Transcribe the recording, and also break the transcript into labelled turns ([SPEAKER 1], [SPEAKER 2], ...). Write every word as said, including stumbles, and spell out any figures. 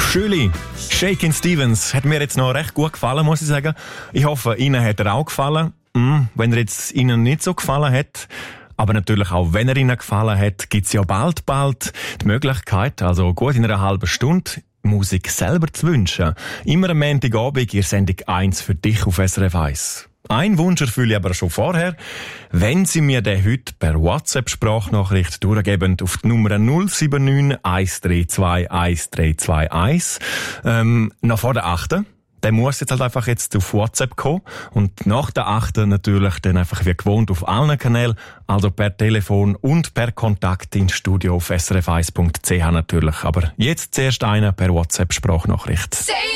[SPEAKER 1] Schöli, Shakin' Stevens, hat mir jetzt noch recht gut gefallen, muss ich sagen. Ich hoffe, Ihnen hat er auch gefallen. Mm, wenn er jetzt Ihnen nicht so gefallen hat, aber natürlich auch wenn er Ihnen gefallen hat, gibt's ja bald, bald die Möglichkeit, also gut in einer halben Stunde, Musik selber zu wünschen. Immer am Montagabend in Sendung eins für dich auf S R F eins. Ein Wunsch erfülle ich aber schon vorher. Wenn Sie mir den heute per WhatsApp-Sprachnachricht durchgeben auf die Nummer null sieben neun eins drei zwei eins drei zwei eins, ähm, noch vor der achten. Der muss jetzt halt einfach jetzt auf WhatsApp kommen. Und nach der achten natürlich dann einfach wie gewohnt auf allen Kanälen, also per Telefon und per Kontakt ins Studio auf s r f eins punkt c h natürlich. Aber jetzt zuerst einer per WhatsApp-Sprachnachricht.